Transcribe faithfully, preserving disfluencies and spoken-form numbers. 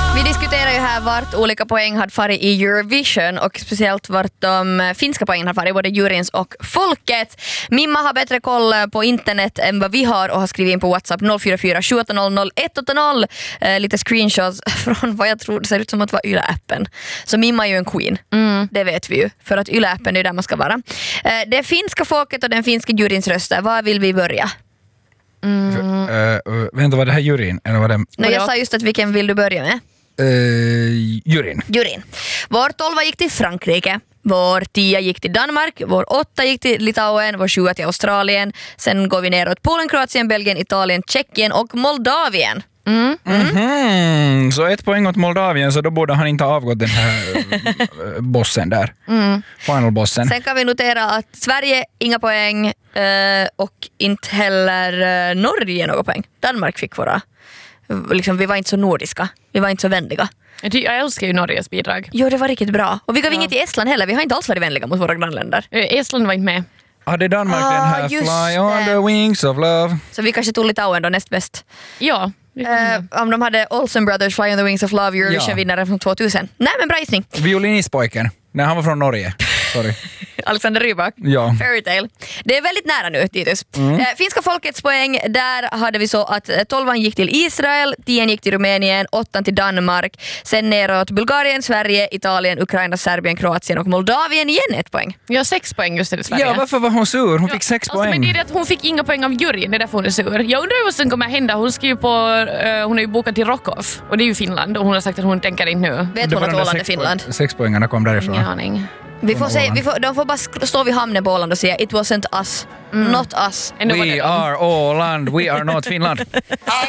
Vi diskuterar ju här vart olika poäng hade farit i Eurovision och speciellt vart de finska poängen har farit, både juryns och folket. Mimma har bättre koll på internet än vad vi har och har skrivit in på WhatsApp noll fyra fyra sju åtta noll noll ett åtta noll eh, lite screenshots från vad jag tror det ser ut som att vara Yle-appen. Så Mimma är ju en queen, mm. det vet vi ju, för att Yle-appen är där man ska vara. Eh, det finska folket och den finska juryns röster, var vill vi börja? Mm. Uh, uh, vänta, var det här juryn? Eller var det... Nej, jag sa just att vilken vill du börja med? Uh, juryn. Juryn. Vår tolva gick till Frankrike, vår tia gick till Danmark, vår åtta gick till Litauen, vår sjua till Australien. Sen går vi neråt Polen, Kroatien, Belgien, Italien, Tjeckien och Moldavien. Mm. Mm. Mm-hmm. Så ett poäng åt Moldavien, så då borde han inte ha avgått den här bossen där. Mm. Final-bossen. Sen kan vi notera att Sverige inga poäng eh, och inte heller eh, Norge några poäng. Danmark fick våra. Liksom, vi var inte så nordiska. Vi var inte så vänliga. Jag älskar ju Norges bidrag. Jo, det var riktigt bra. Och vi gav ja. inget till Estland heller. Vi har inte alls varit vänliga mot våra grannländer. Estland var inte med. Hade Danmark ah, den här Fly on det. the wings of love? Så vi kanske tog Litauen då näst bäst. Ja. Uh, om de hade Olsen Brothers Fly on the wings of love, Eurovision-vinnare ja. från tvåtusen. Nej, men bra gissning. Violinistpojken. Nej, han var från Norge. Sorry. Alexander Rybak. Ja. Fairytale. Det är väldigt nära nu, Titus. Mm. Eh, finska folkets poäng, där hade vi så att tolvan gick till Israel, tian gick till Rumänien, åttan till Danmark, sen neråt Bulgarien, Sverige, Italien, Ukraina, Serbien, Kroatien och Moldavien igen ett poäng. Ja, sex poäng just i Sverige. Ja, varför var hon sur? Hon ja, fick sex alltså, poäng. Men det är att hon fick inga poäng av juryn, det är därför hon är sur. Jag undrar vad som kommer att hända. Hon skriver på, uh, hon är ju bokat till Rockoff, och det är ju Finland, och hon har sagt att hon tänker inte nu. Vet hon att Åland är Finland? Sex poängarna kom därifrån. Ingen aning. Vi får säga, vi får, de får bara stå vid hamnen på Åland och säga it wasn't us, mm. not us. We are Åland, we are not Finland.